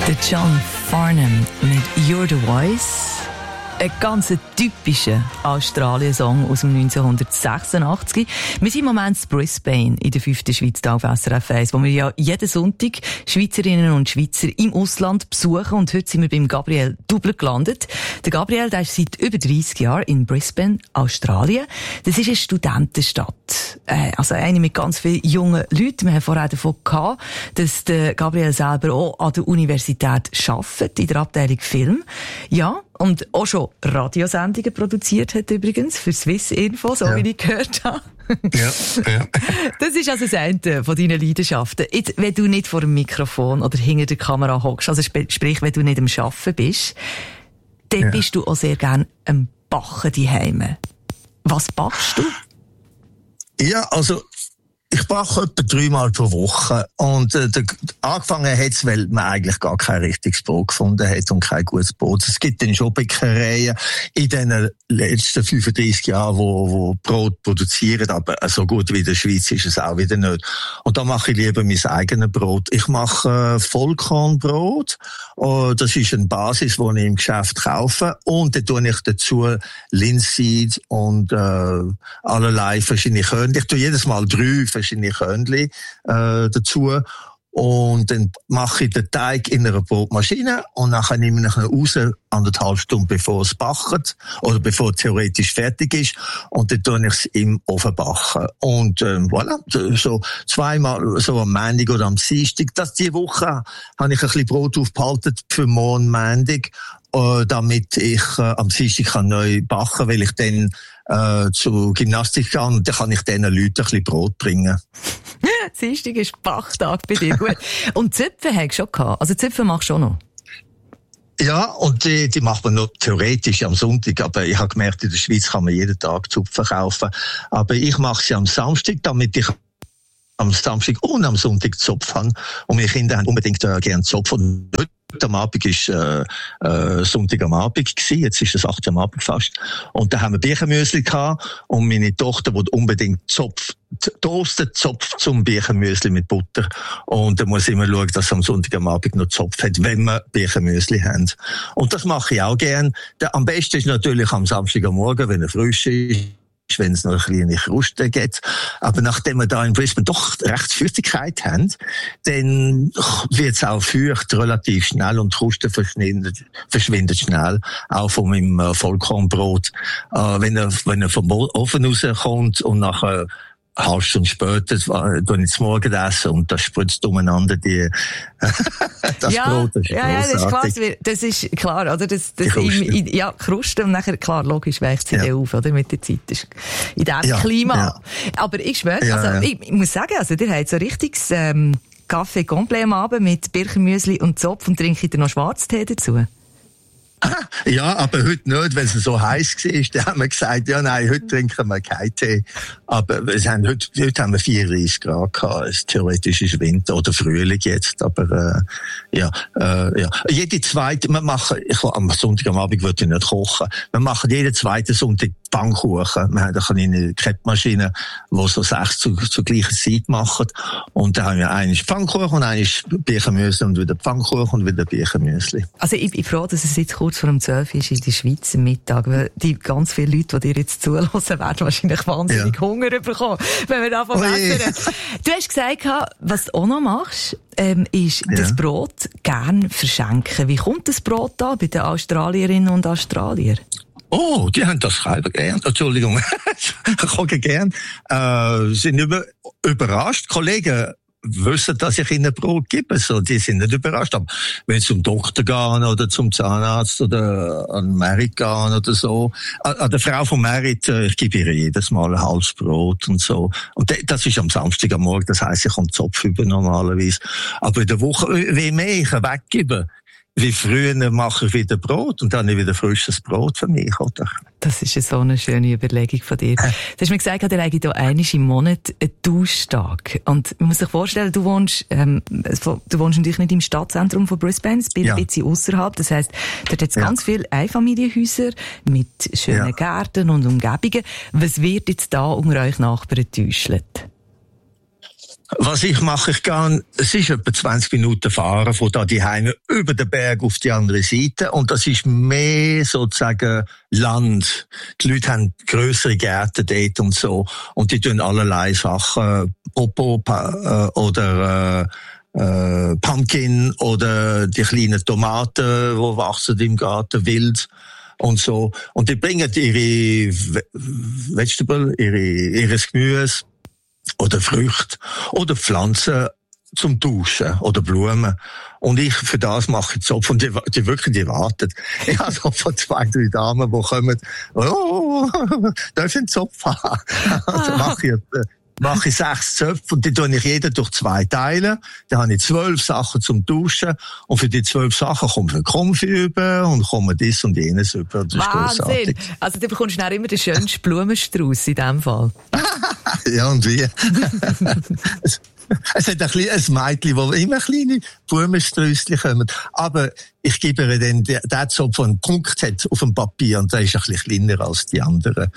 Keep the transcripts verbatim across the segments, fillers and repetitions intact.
Der John Farnham mit You're the Voice. Ein ganz typischer Australien-Song aus dem neunzehnhundertsechsundachtzig. Wir sind im Moment in Brisbane in der fünften Schweiz auf S R F eins, wo wir ja jeden Sonntag Schweizerinnen und Schweizer im Ausland besuchen. Und heute sind wir beim Gabriel Dubler gelandet. Der Gabriel, der ist seit über dreissig Jahren in Brisbane, Australien. Das ist eine Studentenstadt. Äh, also eine mit ganz vielen jungen Leuten. Wir haben vorher davon gehabt, dass der Gabriel selber auch an der Universität arbeitet, in der Abteilung Film. Ja. Und auch schon Radiosendungen produziert hat übrigens für Swiss Info, so ja. Wie ich gehört habe. Ja, ja. Das ist also das eine von deinen Leidenschaften. Jetzt, wenn du nicht vor dem Mikrofon oder hinter der Kamera hockst, also sprich, wenn du nicht am Arbeiten bist, dann ja. bist du auch sehr gerne am Backen daheim. Was backst du? Ja, also ich backe etwa dreimal pro Woche. Und äh, der, angefangen hat es, weil man eigentlich gar kein richtiges Brot gefunden hat und kein gutes Brot. Es gibt dann schon Bäckereien in den letzten fünfunddreissig Jahren, wo, wo Brot produzieren, aber so gut wie in der Schweiz ist es auch wieder nicht. Und da mache ich lieber mein eigenes Brot. Ich mache äh, Vollkornbrot. Oh, das ist eine Basis, die ich im Geschäft kaufe. Und dann tue ich dazu Linseed und äh, allerlei verschiedene Körnchen. Ich tue jedes Mal drei verschiedene Körnchen äh, dazu. Und dann mache ich den Teig in einer Brotmaschine und nachher nehme ich ihn raus, anderthalb Stunden bevor es backt oder bevor es theoretisch fertig ist. Und dann tue ich es im Ofen backen. Und ähm, voilà, so zweimal, so am Montag oder am Dienstag. Das die Woche habe ich ein bisschen Brot aufgehalten für morgen Montag, äh, damit ich äh, am Dienstag kann neu backen, weil ich dann äh, zur Gymnastik gehe und dann kann ich diesen Leuten ein bisschen Brot bringen. Dienstag ist Bachtag bei dir, gut. Und Zöpfe hast du schon gehabt? Also Zöpfe machst du auch noch? Ja, und die, die macht man noch theoretisch am Sonntag, aber ich habe gemerkt, in der Schweiz kann man jeden Tag Zupfen kaufen. Aber ich mache sie am Samstag, damit ich am Samstag und am Sonntag Zopf habe. Und meine Kinder haben unbedingt äh, gerne Zopf. Und heute am Abend war äh, äh, Sonntag am Abend gewesen. Jetzt ist es acht Uhr am Abend fast. Und da haben wir Birchenmüsli gehabt. Und meine Tochter will unbedingt Zopf, toastet Zopf zum Birchenmüsli mit Butter. Und da muss ich immer schauen, dass am Sonntag am Abend noch Zopf hat, wenn wir Birchenmüsli haben. Und das mache ich auch gern. Der, am besten ist natürlich am Samstag am Morgen, wenn er frisch ist, wenn es noch eine kleine Kruste gibt. Aber nachdem wir da in Brisbane doch recht Feuchtigkeit haben, dann wird es auch feucht relativ schnell und die Kruste verschwindet, verschwindet schnell. Auch von meinem äh, Vollkornbrot. Äh, wenn er, wenn er vom Ofen rauskommt und nachher eine halbe Stunde später äh, tue ich zum Morgen essen und das spritzt umeinander die, das ja, Brot. Das ist ja, ja, das ist klar. Das ist klar, oder? Das, das Kruste. Im, in, ja, Kruste und nachher, klar, logisch, weicht sie ja. auf, oder? Mit der Zeit. Das ist in diesem ja, Klima. Ja. Aber ich schwöre, ja, also, ja. Ich, ich muss sagen, also, ihr habt so richtiges, ähm, Kaffee komplett am Abend mit Birchenmüsli und Zopf und trinkt ihr noch Schwarztee dazu? Ja, aber heute nicht, weil es so heiß war. Da haben wir gesagt, ja, nein, heute trinken wir keinen Tee. Aber wir haben heute, heute haben wir vierunddreissig Grad gehabt. Es theoretisch ist Winter oder Frühling jetzt. Aber, äh, ja, äh, ja. Jede zweite, wir machen, ich, am Sonntag am Abend würde ich nicht kochen. Wir machen jeden zweiten Sonntag Pfannkuchen. Wir haben eine kleine Kreppmaschine, die so sechs zu, zur gleichen Zeit machen. Und da haben wir einen Pfannkuchen und einen Birchenmüsli und wieder Pfannkuchen und wieder Birchenmüsli. Also ich bin froh, dass es jetzt kurz vor dem zwölf ist in der Schweiz am Mittag, weil die ganz viele Leute, die dir jetzt zuhören, werden wahrscheinlich wahnsinnig ja. Hunger bekommen, wenn wir davon essen. Du hast gesagt, was du auch noch machst, ähm, ist ja. das Brot gern verschenken. Wie kommt das Brot da bei den Australierinnen und Australiern? Oh, die haben das selber gern. Entschuldigung. Ich gucke gern. Äh, sind über, überrascht. Kollegen wissen, dass ich ihnen Brot gebe. So, die sind nicht überrascht. Aber wenn sie zum Doktor gehen oder zum Zahnarzt oder an Merit gehen oder so. An der Frau von Merit, ich gebe ihr jedes Mal ein halbes Brot und so. Und das ist am Samstag am Morgen. Das heisst, ich komme Zopf über normalerweise. Aber in der Woche, wie mehr ich weggebe, wie früher mache ich wieder Brot und dann habe ich wieder frisches Brot für mich, oder? Das ist so eine schöne Überlegung von dir. Du hast mir gesagt, ihr habt hier einmal im Monat einen Tauschtag. Und man muss sich vorstellen, du wohnst, ähm, du wohnst natürlich nicht im Stadtzentrum von Brisbane, es ist ja. ein bisschen ausserhalb. Das heisst, dort hat es ja. ganz viele Einfamilienhäuser mit schönen ja. Gärten und Umgebungen. Was wird jetzt da unter euch Nachbarn getäuscht? Was ich mache, ich gehe, es ist etwa zwanzig Minuten fahren von da die Heime über den Berg auf die andere Seite und das ist mehr sozusagen Land. Die Leute haben grössere Gärten dort und so und die tun allerlei Sachen, Popo äh, oder äh, äh, Pumpkin oder die kleinen Tomaten, die wachsen im Garten wild. Und so. Und die bringen ihre Vegetable, ihre, ihres Gemüse oder Früchte oder Pflanzen zum Duschen oder Blumen. Und ich, für das mache ich Zopf. Und die, die wirklich, die warten. Ich habe so von zwei, drei Damen, die kommen, oh, darf ich einen Zopf haben? Also mache ich, mache ich sechs Zöpfe und die tue ich jeder durch zwei Teile. Dann habe ich zwölf Sachen zum Duschen und für die zwölf Sachen kommt ein Konfi über und kommt dies und jenes über. Das ist Wahnsinn! Also du bekommst dann immer den schönsten Blumenstrauß in dem Fall. Ja, und wie? es, es hat ein, kleines, ein Mädchen, wo immer kleine Blumensträusschen kommen. Aber ich gebe ihr dann den Zopf, der einen Punkt hat auf dem Papier und der ist ein bisschen kleiner als die anderen.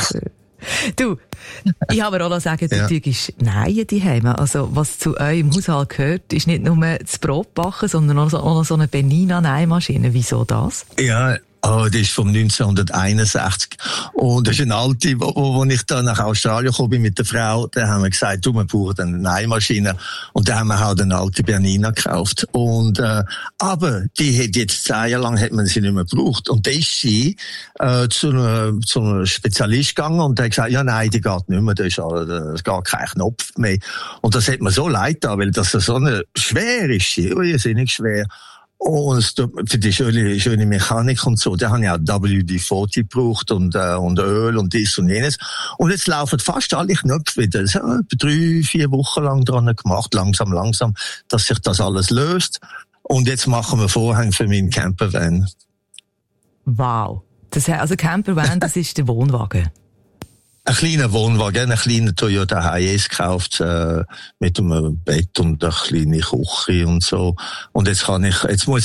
Du, ich habe auch noch sagen, du ja. tust Nein daheim. Also, was zu eurem Haushalt gehört, ist nicht nur das Brotbacken, sondern auch noch so eine Benina-Nähmaschine. Wieso das? Ja, oh, das ist vom neunzehnhunderteinundsechzig. Und das ist eine alte, wo, wo ich dann nach Australien gekommen bin mit der Frau, da haben wir gesagt, du, wir brauchen eine Nähmaschine. Und da haben wir halt eine alte Bernina gekauft. Und, äh, aber die hat jetzt zehn Jahre lang hat man sie nicht mehr gebraucht. Und da ist sie, äh, zu einem, zu einem Spezialist gegangen und der hat gesagt, ja, nein, die geht nicht mehr, da ist, da ist gar kein Knopf mehr. Und das hat mir so leid da, weil das so eine, schwer ist sie, irrsinnig schwer. Und für die schöne, schöne Mechanik und so, da habe ich auch W D vierzig gebraucht und, äh, und Öl und dies und jenes. Und jetzt laufen fast alle Knöpfe wieder. Das habe ich drei, vier Wochen lang dran gemacht, langsam, langsam, dass sich das alles löst. Und jetzt machen wir Vorhänge für meinen Campervan. Wow. Das heißt, also Campervan, das ist der Wohnwagen. Ein kleiner Wohnwagen, ein kleiner Toyota Hiace gekauft, äh, mit einem Bett und einer kleinen Küche und so. Und jetzt kann ich, jetzt muss